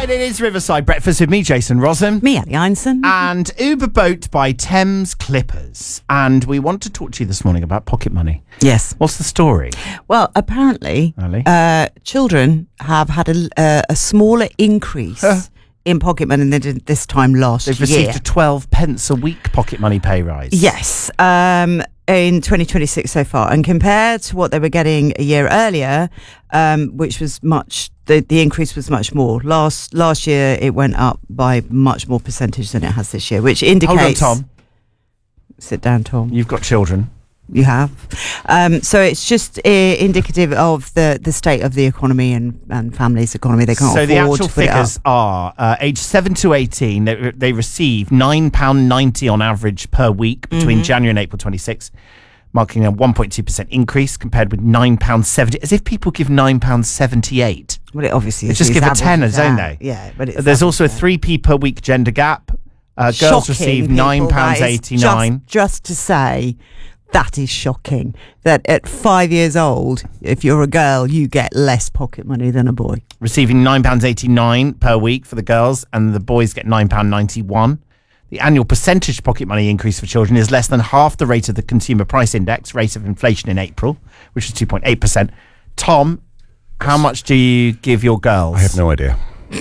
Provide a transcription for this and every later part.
It is Riverside Breakfast with me, Jason Rossum. Me, Ali Einson. And Uber Boat by Thames Clippers. And we want to talk to you this morning about pocket money. Yes. What's the story? Well, apparently, Ali? children have had a smaller increase in pocket money than they did this time last year. They've received a 12 pence a week pocket money pay rise. Yes. In 2026 so far. And compared to what they were getting a year earlier, which was much... The increase was much more. Last year, it went up by much more percentage than it has this year, which indicates... Hold on, Tom. Sit down, Tom. You've got children. You have. So it's just indicative of the state of the economy and families' economy. They can't afford to put it up. So the actual figures are age 7 to 18, they receive £9.90 on average per week between January and April 26, marking a 1.2% increase compared with £9.70, as if people give £9.78. Well, it obviously they is. just give a tenner, don't they? Yeah, but it's there's also a 3p per week gender gap. Girls receive £9.89. Just to say, that is shocking. That at 5 years old, if you're a girl, you get less pocket money than a boy. Receiving £9.89 per week for the girls, and the boys get £9.91. The annual percentage pocket money increase for children is less than half the rate of the Consumer Price Index rate of inflation in April, which is 2.8%. Tom, how much do you give your girls? I have no idea.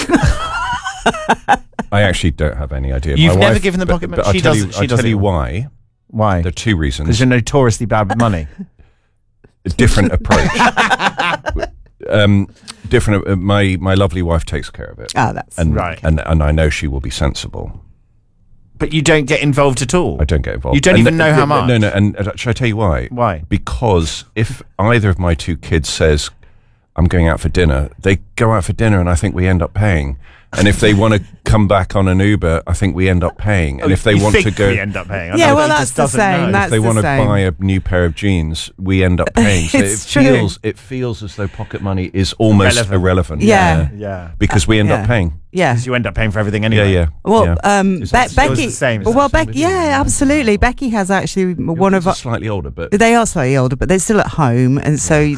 I actually don't have any idea. You've never given them pocket money? She doesn't. I'll tell you why. Why? There are two reasons. Because you're notoriously bad with money. A different approach. Different. My lovely wife takes care of it. Oh, that's right. And I know she will be sensible. But you don't get involved at all. I don't get involved. You don't even know how much. No. And should I tell you why? Why? Because if either of my two kids says, I'm going out for dinner, they go out for dinner and I think we end up paying. And if they want to come back on an Uber, I think we end up paying. And if they want to go, we end up paying. Yeah, well, that's the same. If they want to buy a new pair of jeans, we end up paying. So it feels as though pocket money is almost irrelevant. Yeah. Because we end up paying. Yeah. Because you end up paying for everything anyway. Yeah. Well, the Becky. same, Becky. Yeah, absolutely. Becky has actually one of our slightly older, but they are slightly older, but they're still at home, and so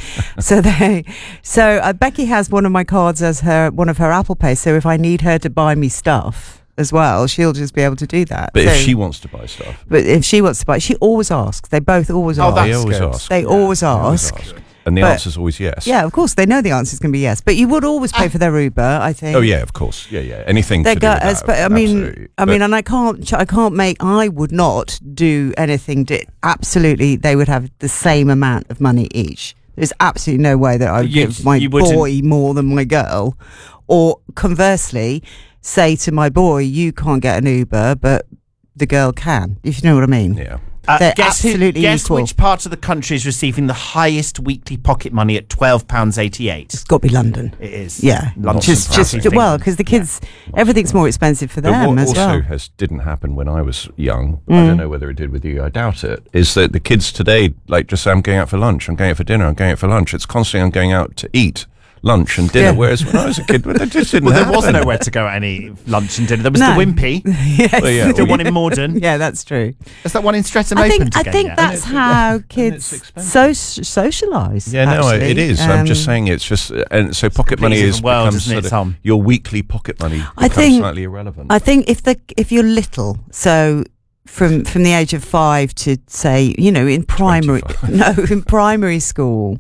Becky has one of my cards as one of her Apple Pay. So if I need her to buy me stuff as well, she'll just be able to do that. But if she wants to buy stuff, she always asks. They both always ask. They always ask. They always ask. And the answer is always yes. Yeah, of course. They know the answer is going to be yes. But you would always pay for their Uber, I think. Oh, yeah, of course. Yeah. Anything to do with that. But I would not do anything. Absolutely, they would have the same amount of money each. There's absolutely no way that I would give my boy more than my girl. Or conversely, say to my boy, you can't get an Uber, but the girl can. If you know what I mean. Yeah. Guess which part of the country is receiving the highest weekly pocket money at £12.88? It's got to be London. It is. Yeah. London. Because the kids, everything's more expensive for them as well. What also didn't happen when I was young, I don't know whether it did with you, I doubt it, is that the kids today, just say, I'm going out for lunch, I'm going out for dinner, I'm going out for lunch. It's constantly, I'm going out to eat lunch and dinner, whereas when I was a kid, that just didn't happen. There was nowhere to go at any lunch and dinner. There was the Wimpy. Yes. The one in Morden. Yeah, that's true. Is that one in Streatham I open think that's how kids socialise. Yeah, no, it is. I'm just saying it's just... And so pocket money becomes sort of your weekly pocket money becomes slightly irrelevant. I think if you're little, so... From the age of 5 to say, in primary school,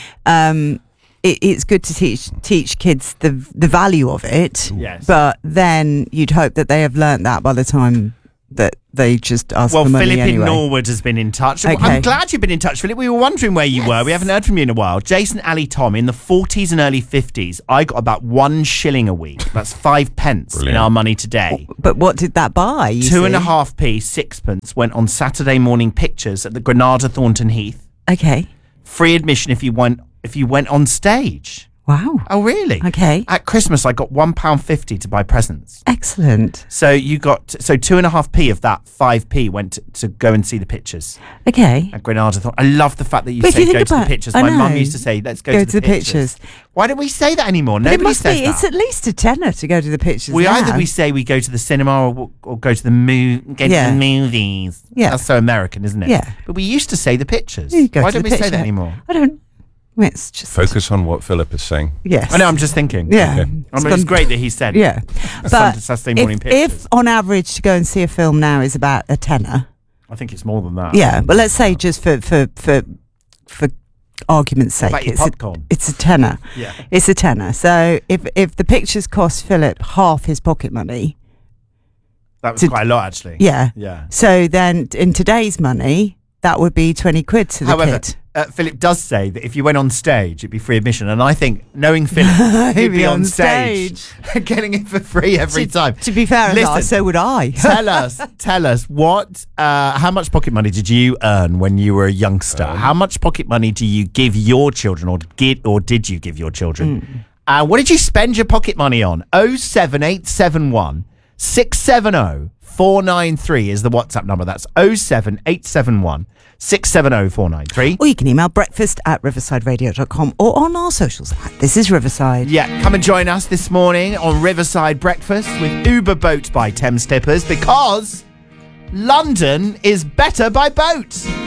it's good to teach kids the value of it. Yes. But then you'd hope that they have learnt that by the time that they just ask for money Philip anyway. in Norwood has been in touch. Okay. I'm glad you've been in touch, Philip. We were wondering where you were. We haven't heard from you in a while. Jason, Ali, Tom, in the 40s and early 50s, I got about 1 shilling a week. That's 5 pence in our money today. But what did that buy? 2.5p, 6pence went on Saturday morning pictures at the Granada Thornton Heath. Okay. Free admission if you went on stage. Wow. Oh, really? Okay. At Christmas, I got £1.50 to buy presents. Excellent. So you got 2.5p of that 5p went to go and see the pictures. Okay. At Granada. I love the fact that you say go to the pictures. My mum used to say, let's go to the pictures. Why don't we say that anymore? Nobody says that. It's at least a tenner to go to the pictures. Either we say we go to the cinema or go to the movies. Yeah. That's so American, isn't it? Yeah. But we used to say the pictures. Why don't we say that anymore? I don't. It's just focus on what Philip is saying. Yes. I know. I'm just thinking. Yeah. I mean, it's great that he said. Yeah, but Saturday morning pictures. If on average to go and see a film now is about a tenner, I think it's more than that. Yeah, but let's say just for argument's sake, it's a tenner. Yeah, it's a tenner. So if the pictures cost Philip half his pocket money, that was quite a lot, actually. Yeah, yeah. So then, in today's money, that would be 20 quid to the kid. Philip does say that if you went on stage, it'd be free admission. And I think, knowing Philip, he'd be on stage getting it for free every time. To be fair, listen, so would I. tell us what, how much pocket money did you earn when you were a youngster? How much pocket money do you give your children, or did you give your children? What did you spend your pocket money on? 07871 670 493 is the WhatsApp number. That's 07871 670 493. Or you can email breakfast@riversideradio.com or on our socials. This is Riverside. Yeah, come and join us this morning on Riverside Breakfast with Uber Boat by Thames Tippers, because London is better by boat.